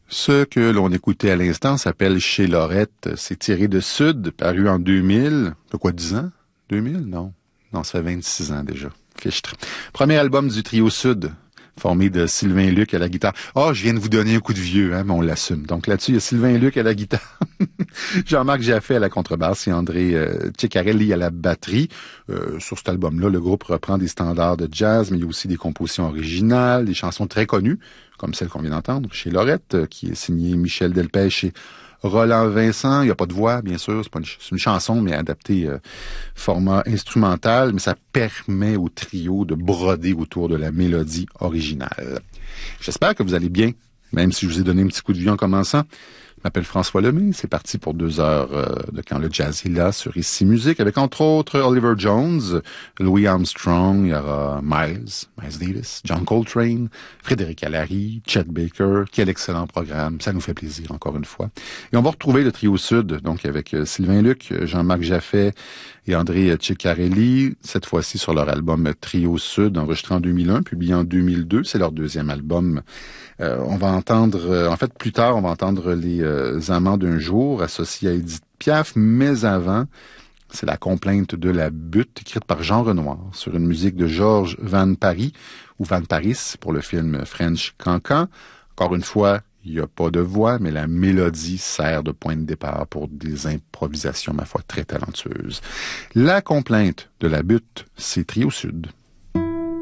Ce que l'on écoutait à l'instant s'appelle Chez Lorette. C'est tiré de Sud, paru en 2000. De quoi, 10 ans? 2000? Non. Non, ça fait 26 ans déjà. Fichtre. Premier album du trio Sud, formé de Sylvain Luc à la guitare. Ah, je viens de vous donner un coup de vieux, hein, mais on l'assume. Donc là-dessus, il y a Sylvain Luc à la guitare, Jean-Marc Jaffé à la contrebasse et André Ceccarelli à la batterie. Sur cet album-là, le groupe reprend des standards de jazz, mais il y a aussi des compositions originales, des chansons très connues, comme celle qu'on vient d'entendre, chez Lorette, qui est signée Michel Delpech et Roland Vincent. Il n'y a pas de voix, bien sûr. C'est une chanson, mais adaptée format instrumental, mais ça permet au trio de broder autour de la mélodie originale. J'espère que vous allez bien, même si je vous ai donné un petit coup de vieux en commençant. Je m'appelle François Lemay. C'est parti pour 2 heures de Quand le jazz est là sur Ici Musique, avec entre autres Oliver Jones, Louis Armstrong, il y aura Miles Davis, John Coltrane, Frédéric Allary, Chet Baker. Quel excellent programme. Ça nous fait plaisir, encore une fois. Et on va retrouver le trio Sud, donc avec Sylvain Luc, Jean-Marc Jaffé et André Ceccarelli, cette fois-ci sur leur album Trio Sud, enregistré en 2001, publié en 2002. C'est leur deuxième album. On va entendre, en fait, plus tard, on va entendre les Amants d'un jour, associés à Édith Piaf, mais avant, c'est la complainte de la butte, écrite par Jean Renoir, sur une musique de Georges Van Paris, ou Van Paris, pour le film French Cancan. Encore une fois, il n'y a pas de voix, mais la mélodie sert de point de départ pour des improvisations, ma foi, très talentueuses. La complainte de la butte, c'est Trio Sud.